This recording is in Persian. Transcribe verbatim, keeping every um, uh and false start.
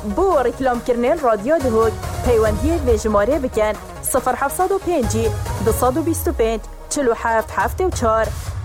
بو رکلام کرنل رادیو دهود پیوندی ویژماره بکن صفر هفتصد و پنج دو بیست و پنج چهل و هفت هفتاد و چهار